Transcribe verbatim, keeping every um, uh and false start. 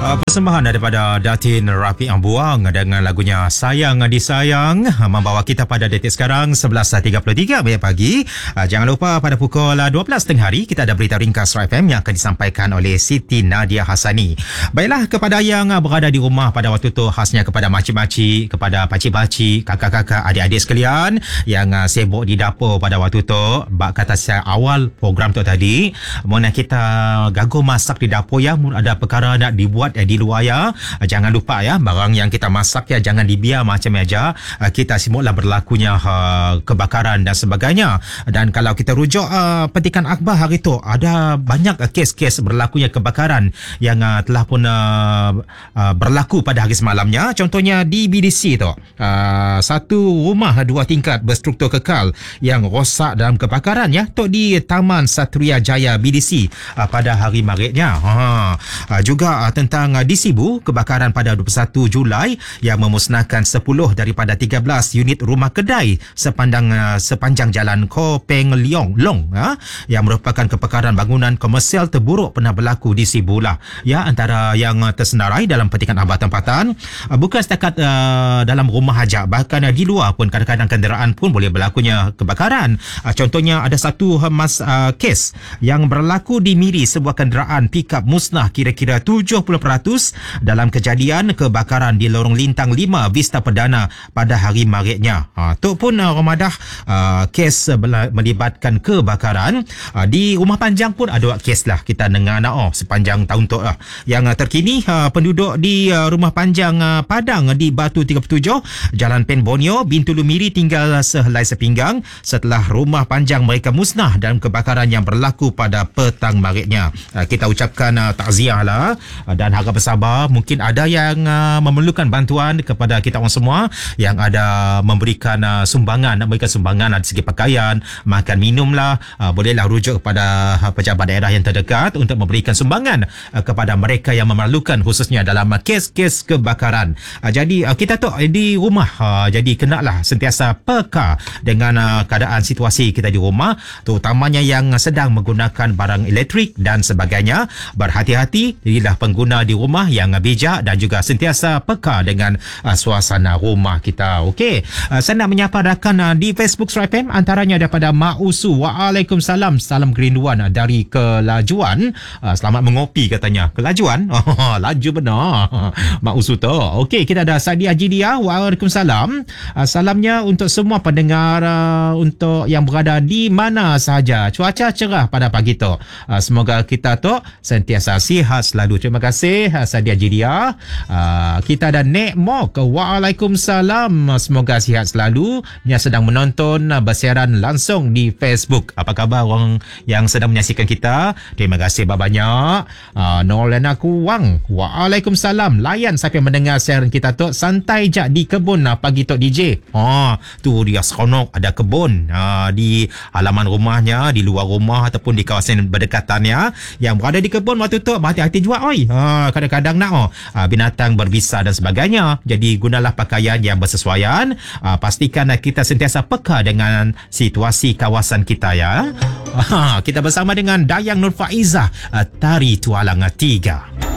Uh, persembahan daripada Datin Rafiq Ambuang dengan lagunya Sayang Disayang membawa kita pada detik sekarang sebelas tiga puluh tiga pagi. Uh, jangan lupa pada pukul dua belas tengah hari kita ada berita ringkas F M yang akan disampaikan oleh Siti Nadia Hasani. Baiklah, kepada yang berada di rumah pada waktu tu, khasnya kepada makcik-makcik, kepada pakcik-pakcik, kakak-kakak, adik-adik sekalian yang uh, sibuk di dapur pada waktu tu, bak kata saya awal program tu tadi, mana kita gagal masak di dapur ya, ada perkara nak dibuat eh, di luar ya, jangan lupa ya, barang yang kita masak ya jangan dibiar macam aja, kita semula berlakunya uh, kebakaran dan sebagainya. Dan kalau kita rujuk uh, petikan akhbar hari tu, ada banyak uh, kes-kes berlakunya kebakaran yang uh, telah pun uh, uh, berlaku pada hari semalamnya. Contohnya di B D C tu, uh, satu rumah dua tingkat berstruktur kekal yang rosak dalam kebakaran ya, tu di Taman Satria Jaya B D C uh, pada hari Maretnya. Ha. Uh, juga uh, tentang uh, di Sibu, kebakaran pada dua puluh satu Julai yang memusnahkan sepuluh daripada tiga belas unit rumah kedai sepanjang uh, sepanjang jalan Ko Peng Leong Long uh, yang merupakan kebakaran bangunan komersial terburuk pernah berlaku di Sibu lah. Ya, antara yang uh, tersenarai dalam petikan akhbar tempatan, uh, bukan setakat uh, dalam rumah aja, bahkan uh, di luar pun kadang-kadang kenderaan pun boleh berlakunya kebakaran. Uh, contohnya ada satu uh, mas uh, kes yang berlaku di Miri, sebuah kenderaan pikap musnah kira-kira tujuh puluh peratus dalam kejadian kebakaran di Lorong Lintang lima Vista Perdana pada hari Maretnya. Ha, tu pun uh, Ramadah uh, kes uh, melibatkan kebakaran. Uh, di Rumah Panjang pun ada kes lah kita dengar nak oh, sepanjang tahun tu lah. Yang uh, terkini uh, penduduk di uh, Rumah Panjang uh, Padang di Batu tiga puluh tujuh Jalan Pen Borneo Bintulu Miri tinggal sehelai sepinggang setelah rumah panjang mereka musnah dalam kebakaran yang berlaku pada petang Maretnya. Uh, kita ucapkan uh, takziah lah uh, dan harap bersabar. Mungkin ada yang uh, memerlukan bantuan kepada kita orang semua yang ada memberikan uh, sumbangan, nak memberikan sumbangan dari segi pakaian, makan minum lah, uh, bolehlah rujuk kepada uh, pejabat daerah yang terdekat untuk memberikan sumbangan uh, kepada mereka yang memerlukan, khususnya dalam uh, kes-kes kebakaran. Uh, jadi uh, kita tu uh, di rumah, uh, jadi kenalah sentiasa peka dengan uh, keadaan situasi kita di rumah, terutamanya yang sedang menggunakan barang elektrik dan sebagainya. Berhati-hati, jadilah pengguna di rumah yang bijak dan juga sentiasa peka dengan uh, suasana rumah kita. Okey, uh, saya nak menyapa rakan uh, di Facebook F M, antaranya daripada Mak Usu. Waalaikumsalam, salam kerinduan uh, dari Kelajuan. Uh, selamat mengopi katanya. Kelajuan? Oh, laju benar Mak Usu tu. Okey, kita ada Sadia Jidia. Waalaikumsalam. Uh, salamnya untuk semua pendengar uh, untuk yang berada di mana sahaja. Cuaca cerah pada pagi tu. Uh, semoga kita tu sentiasa sihat selalu. Terima kasih Sadia Jiria. Uh, kita ada Nek Mok. Waalaikumsalam. Semoga sihat selalu. Yang sedang menonton uh, bersiaran langsung di Facebook. Apa khabar orang yang sedang menyaksikan kita? Terima kasih banyak. Uh, Nolena Kuwang. Waalaikumsalam. Layan sampai mendengar siaran kita tu. Santai je di kebun uh, pagi tu D J. Oh, tu dia seronok ada kebun uh, di halaman rumahnya, di luar rumah ataupun di kawasan berdekatannya. Yang berada di kebun waktu tu berhati-hati juga oi. Ha, kadang-kadang nak oh, uh, binatang berbisa dan sebagainya. Jadi gunalah pakaian yang bersesuaian. Uh, pastikan uh, kita sentiasa peka dengan situasi kawasan kita ya. Uh, kita bersama dengan Dayang Nur Faizah, uh, Tari Tualang tiga.